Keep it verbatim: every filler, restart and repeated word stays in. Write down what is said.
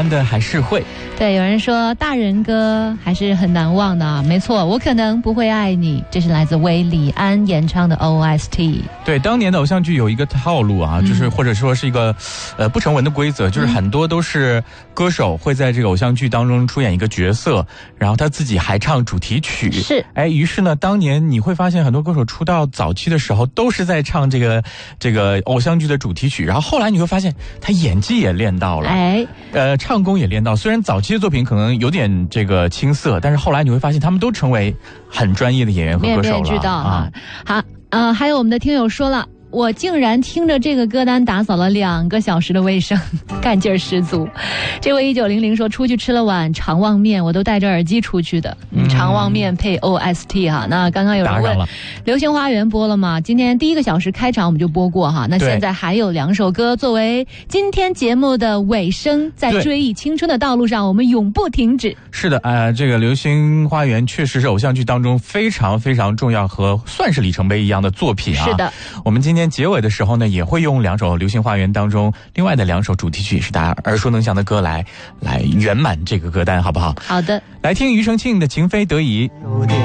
安的还是会。 对，有人说大人歌还是很难忘的，没错，我可能不会爱你，这是来自韦礼安演唱的 O S T。 对，当年的偶像剧有一个套路啊，嗯、就是或者说是一个呃不成文的规则，就是很多都是歌手会在这个偶像剧当中出演一个角色，然后他自己还唱主题曲。 是， 哎，于是呢，当年你会发现很多歌手出道早期的时候都是在唱这个这个偶像剧的主题曲，然后后来你会发现他演技也练到了， 哎， 呃，唱功也练到。虽然早期的作品可能有点这个青涩，但是后来你会发现他们都成为很专业的演员和歌手了。 面面俱到啊。 好，呃，还有我们的听友说了，我竟然听着这个歌单打扫了两个小时的卫生，干劲儿十足。这位一九零零说，出去吃了碗肠旺面，我都戴着耳机出去的。嗯，肠旺面配 O S T 哈。那刚刚有人问，流星花园播了吗？今天第一个小时开场我们就播过哈。那现在还有两首歌作为今天节目的尾声，在追忆青春的道路上，我们永不停止。 是的，呃，这个流星花园确实是偶像剧当中非常非常重要和算是里程碑一样的作品啊。 是的， 我们今天结尾的时候呢，也会用两首流星花园当中另外的两首主题曲，也是大家耳熟能详的歌来来圆满这个歌单，好不好？ 好的， 来听庾澄庆的《情非得已》。